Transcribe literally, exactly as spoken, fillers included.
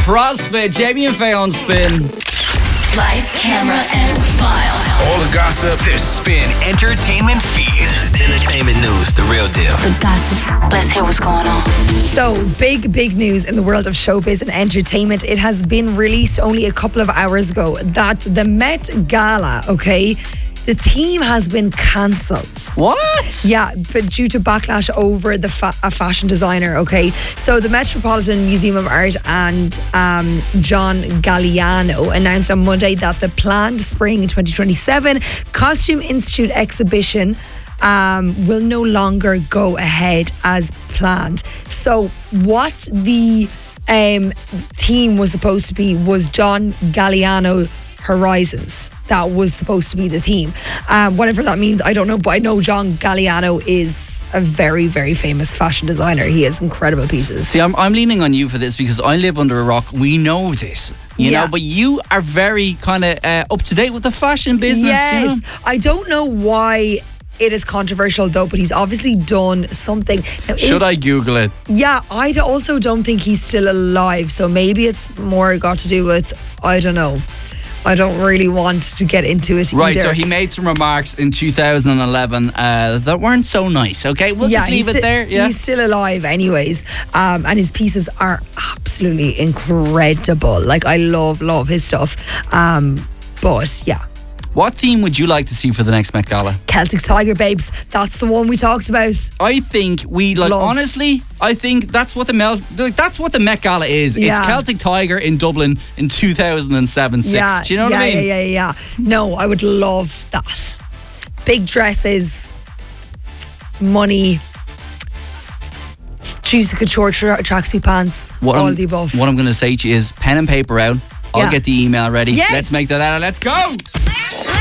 CrossFit. Jamie and Faye on Spin. Lights, camera, and smile. All the gossip. The Spin Entertainment Feed. Entertainment news, the real deal. The gossip. Let's hear what's going on. So, big, big news in the world of showbiz and entertainment. It has been released only a couple of hours ago that the Met Gala, okay, the theme has been cancelled. What? Yeah, but due to backlash over the fa- a fashion designer, okay? So the Metropolitan Museum of Art and um, John Galliano announced on Monday that the planned Spring twenty twenty-seven Costume Institute exhibition um, will no longer go ahead as planned. So what the um, theme was supposed to be was John Galliano Horizons. That was supposed to be the theme. Um, whatever that means, I don't know. But I know John Galliano is a very, very famous fashion designer. He has incredible pieces. See, I'm, I'm leaning on you for this because I live under a rock. We know this, you Yeah. know, but you are very kind of uh, up to date with the fashion business. Yes. You know? I don't know why it is controversial though, but he's obviously done something. Now, Should is, I Google it? Yeah, I d- also don't think he's still alive. So maybe it's more got to do with, I don't know. I don't really want to get into it Right, either. so he made some remarks in two thousand eleven uh, that weren't so nice, okay? We'll yeah, just leave he's it sti- there. Yeah. He's still alive anyways. Um, and his pieces are absolutely incredible. Like, I love, love his stuff. Um, but, yeah. What theme would you like to see for the next Met Gala? Celtic Tiger, babes. That's the one we talked about. I think we like Love. honestly. I think that's what the Mel, like, that's what the Met Gala is. It's Yeah. Celtic Tiger in Dublin in two thousand seven six. Yeah, Do you know what yeah, I mean? Yeah, yeah, yeah. No, I would love that. Big dresses, money, juicy couture tra- tracksuit pants, What all I'm, of the above. What I'm going to say to you is pen and paper out. I'll Yeah. get the email ready. Yes. Let's make that out. Let's go.